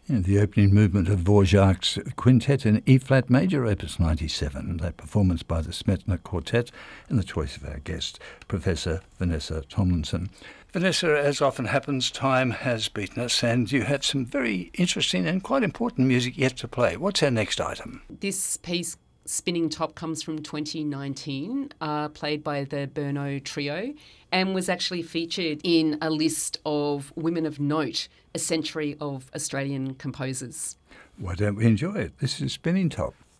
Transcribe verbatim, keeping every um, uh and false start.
Yeah, the opening movement of Dvorak's Quintet in E-flat major, opus ninety-seven, that performance by the Smetana Quartet, and the choice of our guest, Professor Vanessa Tomlinson. Vanessa, as often happens, time has beaten us, and you have some very interesting and quite important music yet to play. What's our next item? This piece, Spinning Top, comes from twenty nineteen, uh, played by the Brno Trio, and was actually featured in a list of Women of Note, a century of Australian composers. Why don't we enjoy it? This is Spinning Top.